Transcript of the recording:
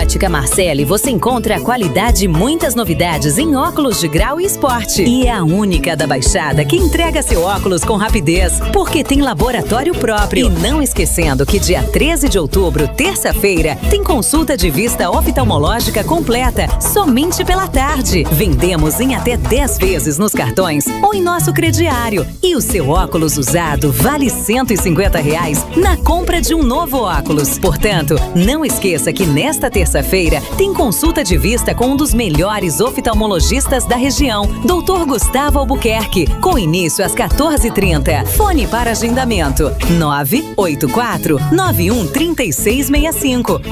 Ótica Marcele você encontra a qualidade e muitas novidades em óculos de grau e esporte. E é a única da Baixada que entrega seu óculos com rapidez, porque tem laboratório próprio. E não esquecendo que dia 13 de outubro, terça-feira, tem consulta de vista oftalmológica completa, somente pela tarde. Vendemos em até 10 vezes nos cartões ou em nosso crediário. E o seu óculos usado vale R$150 na compra de um novo óculos. Portanto, não esqueça que nesta terça-feira tem consulta de vista com um dos melhores oftalmologistas da região, Dr. Gustavo Albuquerque, com início às 14h30. Fone para agendamento 984-913665.